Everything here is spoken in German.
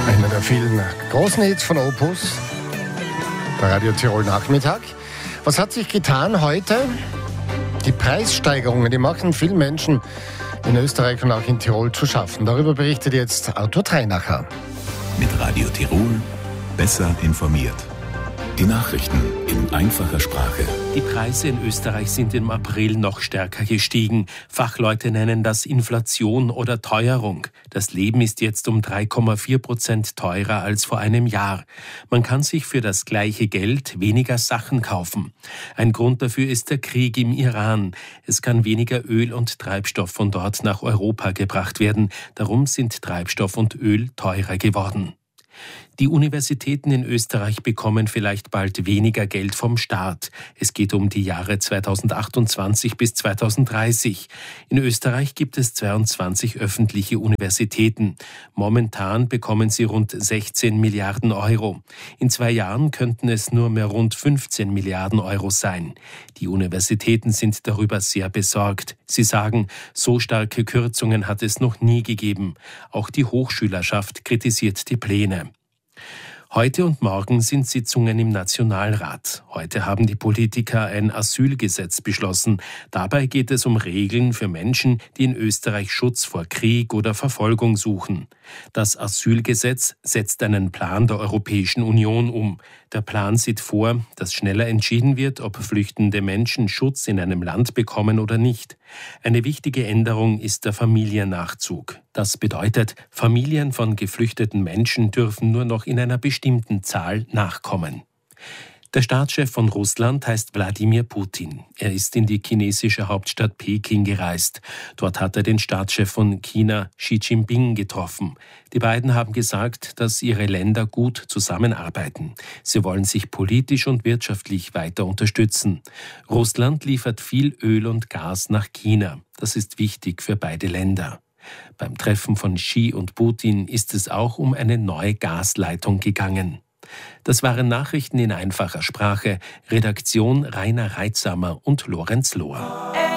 Einer der vielen großen Hits von Opus, bei Radio Tirol Nachmittag. Was hat sich getan heute? Die Preissteigerungen, die machen vielen Menschen in Österreich und auch in Tirol zu schaffen. Darüber berichtet jetzt Arthur Treinacher. Mit Radio Tirol besser informiert. Die Nachrichten in einfacher Sprache. Die Preise in Österreich sind im April noch stärker gestiegen. Fachleute nennen das Inflation oder Teuerung. Das Leben ist jetzt um 3,4% teurer als vor einem Jahr. Man kann sich für das gleiche Geld weniger Sachen kaufen. Ein Grund dafür ist der Krieg im Iran. Es kann weniger Öl und Treibstoff von dort nach Europa gebracht werden. Darum sind Treibstoff und Öl teurer geworden. Die Universitäten in Österreich bekommen vielleicht bald weniger Geld vom Staat. Es geht um die Jahre 2028 bis 2030. In Österreich gibt es 22 öffentliche Universitäten. Momentan bekommen sie rund 16 Milliarden Euro. In 2 Jahren könnten es nur mehr rund 15 Milliarden Euro sein. Die Universitäten sind darüber sehr besorgt. Sie sagen, so starke Kürzungen hat es noch nie gegeben. Auch die Hochschülerschaft kritisiert die Pläne. Heute und morgen sind Sitzungen im Nationalrat. Heute haben die Politiker ein Asylgesetz beschlossen. Dabei geht es um Regeln für Menschen, die in Österreich Schutz vor Krieg oder Verfolgung suchen. Das Asylgesetz setzt einen Plan der Europäischen Union um. Der Plan sieht vor, dass schneller entschieden wird, ob flüchtende Menschen Schutz in einem Land bekommen oder nicht. Eine wichtige Änderung ist der Familiennachzug. Das bedeutet, Familien von geflüchteten Menschen dürfen nur noch in einer bestimmten Zahl nachkommen. Der Staatschef von Russland heißt Wladimir Putin. Er ist in die chinesische Hauptstadt Peking gereist. Dort hat er den Staatschef von China, Xi Jinping, getroffen. Die beiden haben gesagt, dass ihre Länder gut zusammenarbeiten. Sie wollen sich politisch und wirtschaftlich weiter unterstützen. Russland liefert viel Öl und Gas nach China. Das ist wichtig für beide Länder. Beim Treffen von Xi und Putin ist es auch um eine neue Gasleitung gegangen. Das waren Nachrichten in einfacher Sprache. Redaktion Rainer Reitsamer und Lorenz Lohr.